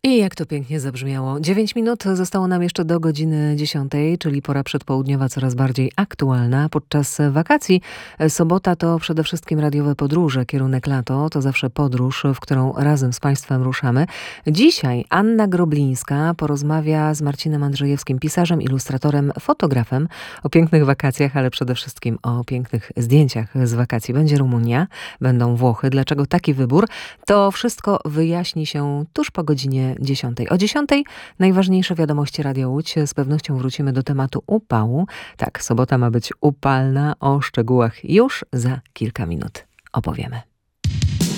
I jak to pięknie zabrzmiało. 9 minut zostało nam jeszcze do godziny 10, czyli pora przedpołudniowa coraz bardziej aktualna. Podczas wakacji sobota to przede wszystkim radiowe podróże. Kierunek lato to zawsze podróż, w którą razem z Państwem ruszamy. Dzisiaj Anna Groblińska porozmawia z Marcinem Andrzejewskim, pisarzem, ilustratorem, fotografem o pięknych wakacjach, ale przede wszystkim o pięknych zdjęciach z wakacji. Będzie Rumunia, będą Włochy. Dlaczego taki wybór? To wszystko wyjaśni się tuż po godzinie 10. O 10 najważniejsze wiadomości Radia Łódź. Z pewnością wrócimy do tematu upału. Tak, sobota ma być upalna. O szczegółach już za kilka minut opowiemy.